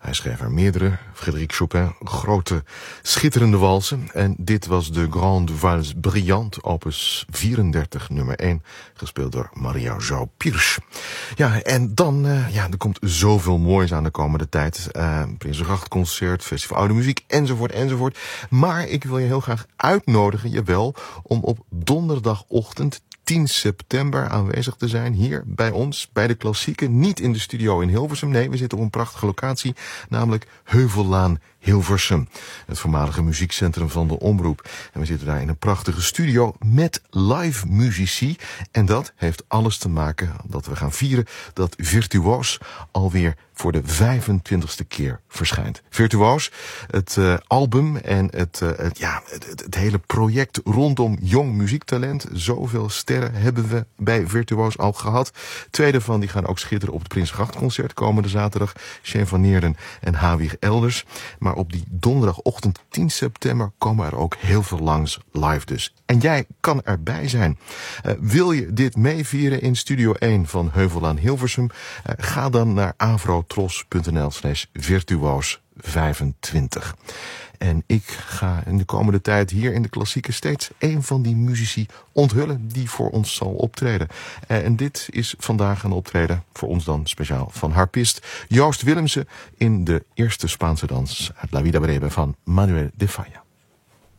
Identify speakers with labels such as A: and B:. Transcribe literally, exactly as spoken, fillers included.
A: Hij schreef er meerdere, Frédéric Chopin, grote, schitterende walsen. En dit was de Grande Valse Brillante, opus vierendertig, nummer één, gespeeld door Maria João Pires. Ja, en dan, uh, ja, er komt zoveel moois aan de komende tijd. Uh, Prinsengrachtconcert, Festival Oude Muziek, enzovoort, enzovoort. Maar ik wil je heel graag uitnodigen, jawel, om op donderdagochtend tien september aanwezig te zijn hier bij ons, bij de Klassieke. Niet in de studio in Hilversum, nee, we zitten op een prachtige locatie, namelijk Heuvellaan Hilversum. Het voormalige muziekcentrum van de Omroep. En we zitten daar in een prachtige studio met live muzici. En dat heeft alles te maken dat we gaan vieren dat Virtuoos alweer voor de vijfentwintigste keer verschijnt. Virtuoos, het uh, album en het, uh, het, ja, het, het, het hele project rondom jong muziektalent. Zoveel sterren hebben we bij Virtuoos al gehad. Twee daarvan die gaan ook schitteren op het Prinsengrachtconcert komende zaterdag. Shane van Neerden en Hawig Elders. Maar op die donderdagochtend tien september komen er ook heel veel langs live dus. En jij kan erbij zijn. Uh, wil je dit meevieren in Studio één van Heuvellaan Hilversum? Uh, ga dan naar avrotros.nl slash virtuoos vijfentwintig. En ik ga in de komende tijd hier in de Klassieke steeds een van die muzici onthullen die voor ons zal optreden. En dit is vandaag een optreden, voor ons dan speciaal, van harpist Joost Willemsen in de eerste Spaanse dans uit La Vida Breve van Manuel de Falla.